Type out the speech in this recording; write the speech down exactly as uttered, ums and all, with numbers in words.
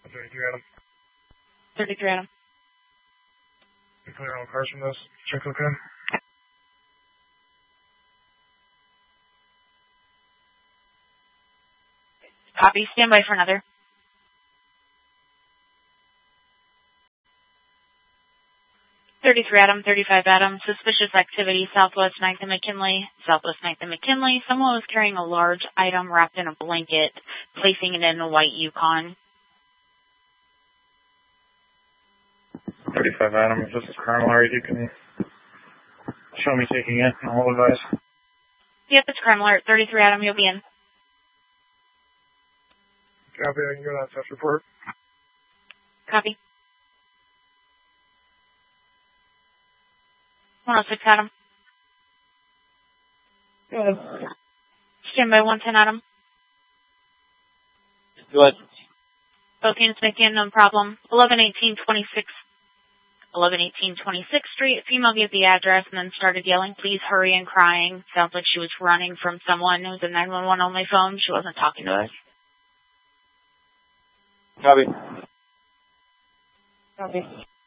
thirty-three Adam. thirty-three Adam. You clear all cars from this? Check okay? Copy. Stand by for another. thirty-three Adam, thirty-five Adam. Suspicious activity, Southwest ninth and McKinley. Southwest ninth and McKinley. Someone was carrying a large item wrapped in a blanket, placing it in a white Yukon. thirty-five Adam, if this is crime alert, you can show me taking it and I'll advise. Yep, it's crime alert. thirty-three Adam, you'll be in. Copy, I can go to that test report. Copy. one oh six Adam. Good. Stand by one ten Adam. Good. Both units make in, no problem. eleven eighteen twenty-six. eleven eighteen twenty-sixth Street. A female gave the address and then started yelling, please hurry, and crying. Sounds like she was running from someone. It was a nine one one only phone. She wasn't talking to us. Copy. Copy.